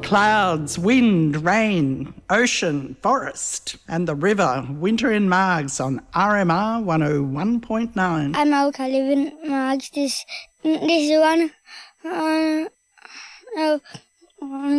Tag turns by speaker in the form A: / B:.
A: clouds, wind, rain, ocean, forest, and the river. Winter in Margs on RMR 101.9.
B: I'm Alka, I live in Margs. This is one